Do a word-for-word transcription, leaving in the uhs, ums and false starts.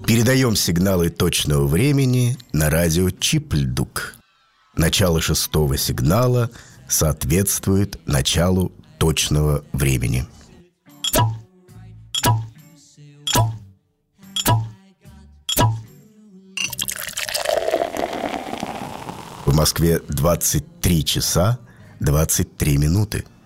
Передаем сигналы точного времени на радио Чипльдук. Начало шестого сигнала соответствует началу точного времени. В Москве двадцать три часа двадцать три минуты.